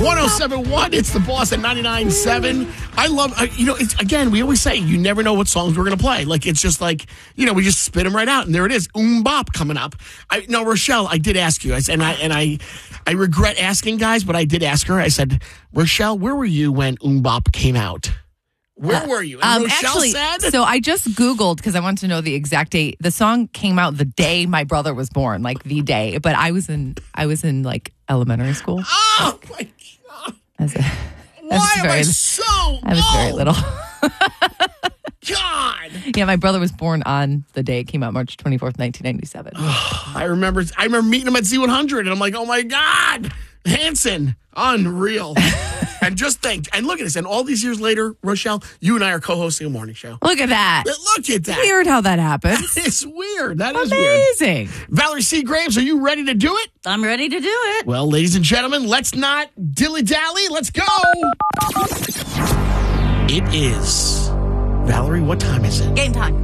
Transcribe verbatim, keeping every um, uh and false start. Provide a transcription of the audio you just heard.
one oh seven point one, it's the Boss at ninety-nine point seven. I love, I, you know, it's again, we always say you never know what songs we're going to play. Like, it's just like, you know, we just spit them right out, and there it is, Oom Bop coming up. I, no, Rochelle, I did ask you, I, and I and I I regret asking, guys, but I did ask her. I said, Rochelle, where were you when Oom Bop came out? Where uh, were you? And um, Rochelle actually, said? So I just Googled because I wanted to know the exact date. The song came out the day my brother was born, like the day. But I was in, I was in like elementary school. Oh my God! As a, Why am very, I so? I was very old? little. God. Yeah, my brother was born on the day it came out, March twenty-fourth, nineteen ninety-seven. I remember. I remember meeting him at Z one hundred, and I'm like, oh my God, Hanson, unreal. And just think, and look at this, and all these years later, Rochelle, you and I are co-hosting a morning show. Look at that. Look at that. Weird how that happens. It's weird. That is weird. Amazing. Valerie C. Graves, are you ready to do it? I'm ready to do it. Well, ladies and gentlemen, let's not dilly-dally. Let's go. It is. Valerie, what time is it? Game time.